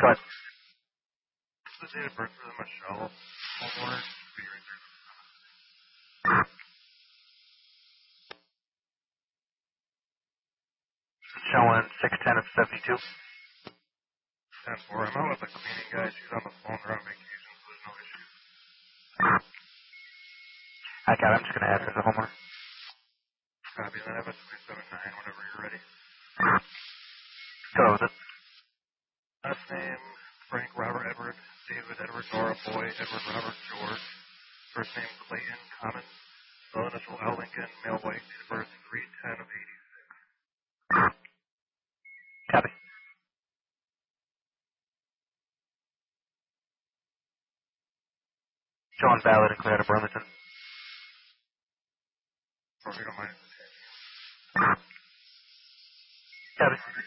What? What's the date of birth for the Michelle homeowner? Showing 610 of 72. 10-4. I'm out with the cleaning guy. She's on the phone. They're on vacation, so there's no issues. I got it. I'm just going to add her as a homeowner. Copy that. I have a 379 whenever you're ready. Go with it. Last name, Frank Robert Edward, David Edward Nora Boy, Edward Robert George. First name, Clayton Common. Spell initial L Lincoln, male white, date of birth 310 of 86. Copy. Showing valid and clear out of Burlington. Or if you don't mind. Copy.